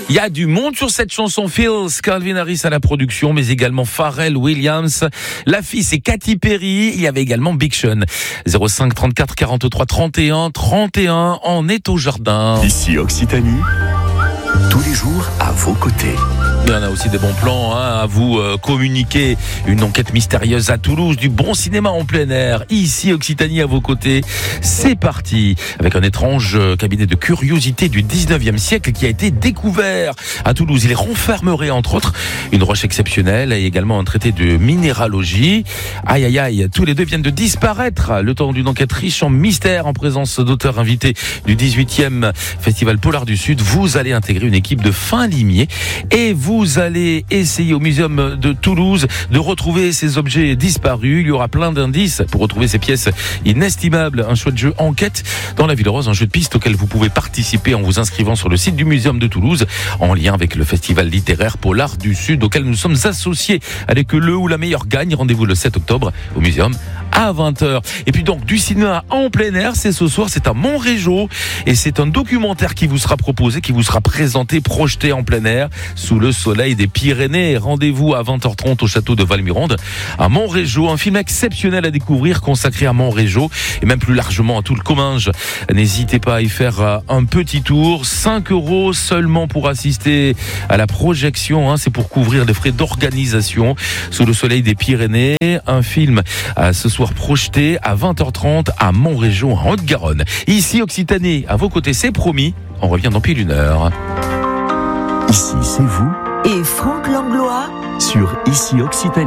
Il y a du monde sur cette chanson. Feels, Calvin Harris à la production, mais également Pharrell Williams. La fille, c'est Katy Perry. Il y avait également Big Sean. 05 34 43 31 31. On est au jardin. Ici Occitanie, tous les jours à vos côtés. Il y en a aussi des bons plans à vous communiquer. Une enquête mystérieuse à Toulouse, du bon cinéma en plein air. Ici Occitanie à vos côtés. C'est parti avec un étrange cabinet de curiosité du 19e siècle qui a été découvert à Toulouse. Il renfermerait entre autres une roche exceptionnelle et également un traité de minéralogie. Aïe aïe aïe, tous les deux viennent de disparaître. Le temps d'une enquête riche en mystères en présence d'auteurs invités du 18e Festival Polar du Sud. Vous allez intégrer une équipe de fins limiers et vous allez essayer au Muséum de Toulouse de retrouver ces objets disparus. Il y aura plein d'indices pour retrouver ces pièces inestimables. Un chouette jeu enquête dans la Ville Rose, un jeu de piste auquel vous pouvez participer en vous inscrivant sur le site du Muséum de Toulouse en lien avec le Festival littéraire Polar du Sud auquel nous sommes associés avec le ou la meilleure gagne. Rendez-vous le 7 octobre au Muséum à 20h. Et puis donc du cinéma en plein air, c'est ce soir, c'est à Montrégeau et c'est un documentaire qui vous sera proposé, qui vous sera présenté, projeté en plein air sous le soleil des Pyrénées. Rendez-vous à 20h30 au château de Valmironde à Montrégeau, un film exceptionnel à découvrir consacré à Montrégeau et même plus largement à tout le Comminges. N'hésitez pas à y faire un petit tour, 5 € seulement pour assister à la projection, c'est pour couvrir les frais d'organisation sous le soleil des Pyrénées. Un film ce soir projeté à 20h30 à Montrégeau en Haute-Garonne. Ici Occitanie, à vos côtés, c'est promis. On revient dans pile une heure. Ici, c'est vous. Et Franck Langlois Sur Ici Occitanie.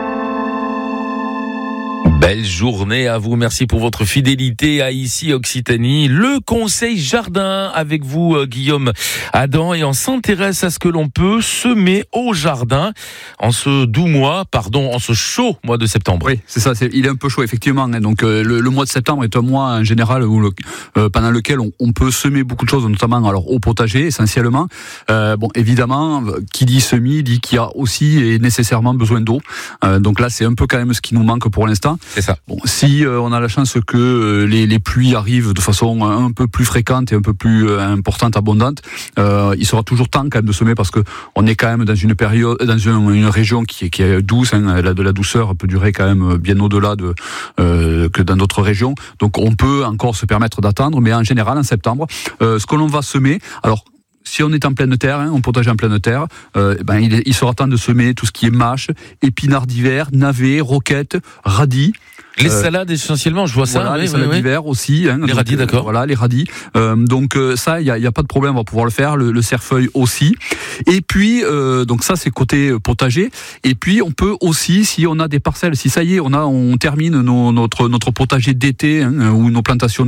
Belle journée à vous, merci pour votre fidélité à Ici Occitanie. Le conseil jardin avec vous Guillaume Adam, et on s'intéresse à ce que l'on peut semer au jardin en ce en ce chaud mois de septembre. Oui, c'est ça, il est un peu chaud effectivement. Donc le mois de septembre est un mois en général pendant lequel on peut semer beaucoup de choses, notamment alors au potager essentiellement. Évidemment, qui dit semis dit qu'il y a aussi et nécessairement besoin d'eau. Donc là, c'est un peu quand même ce qui nous manque pour l'instant. C'est ça. Bon, si on a la chance que les pluies arrivent de façon un peu plus fréquente et un peu plus importante, abondante, il sera toujours temps quand même de semer parce que on est quand même dans une période, dans une région qui est douce. De la douceur peut durer quand même bien au-delà que dans d'autres régions. Donc on peut encore se permettre d'attendre, mais en général en septembre, ce que l'on va semer, alors. Si on est en pleine terre, on potage en pleine terre, il sera temps de semer tout ce qui est mâche, épinards d'hiver, navets, roquettes, radis. Les salades essentiellement, je vois ça. Voilà, les salades d'hiver aussi. Les radis, d'accord. Voilà, les radis. Donc ça, il y a pas de problème, on va pouvoir le faire. Le cerfeuil aussi. Et puis, donc ça, c'est côté potager. Et puis, on peut aussi, si on a des parcelles, si ça y est, on termine notre potager d'été ou nos plantations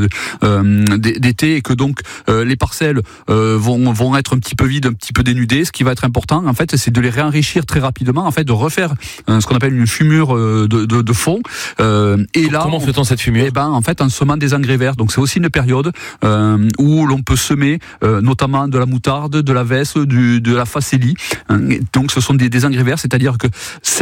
d'été, et que donc les parcelles vont être un petit peu vides, un petit peu dénudées. Ce qui va être important, en fait, c'est de les réenrichir très rapidement, en fait, de refaire ce qu'on appelle une fumure de fond. Et là, comment fait-on cette fumure ? En fait, en semant des engrais verts. Donc c'est aussi une période où l'on peut semer notamment de la moutarde, de la vesse, de la facélie. Donc ce sont des engrais verts, c'est-à-dire que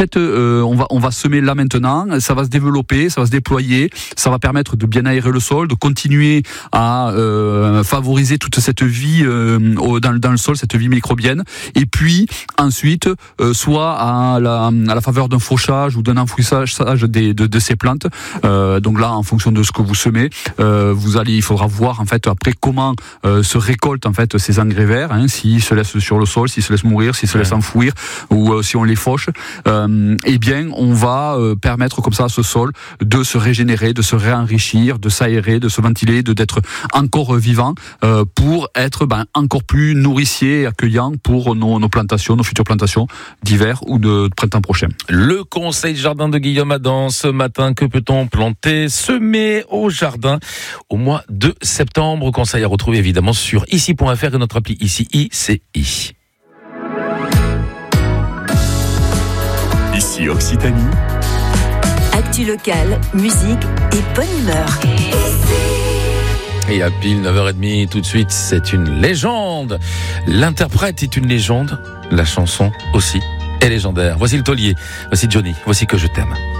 on va semer là maintenant, ça va se développer, ça va se déployer, ça va permettre de bien aérer le sol, de continuer à favoriser toute cette vie dans le sol, cette vie microbienne. Et puis ensuite, soit à la faveur d'un fauchage ou d'un enfouissage de ces plantes. Donc là, en fonction de ce que vous semez, il faudra voir en fait après comment se récoltent en fait ces engrais verts, s'ils se laissent sur le sol, s'ils se laissent mourir, s'ils se laissent enfouir, ou si on les fauche. On va permettre comme ça à ce sol de se régénérer, de se réenrichir, de s'aérer, de se ventiler, d'être encore vivant pour être encore plus nourricier et accueillant pour nos plantations, nos futures plantations d'hiver ou de printemps prochain. Le conseil jardin de Guillaume Adam ce matin, que peut-on planter, semer au jardin au mois de septembre? Conseil à retrouver évidemment sur ici.fr et notre appli ici ICI. Ici Occitanie. Actu locale, musique et bonne humeur. Et à pile 9h30, tout de suite, c'est une légende. L'interprète est une légende, la chanson aussi est légendaire. Voici le taulier, voici Johnny, voici Que je t'aime.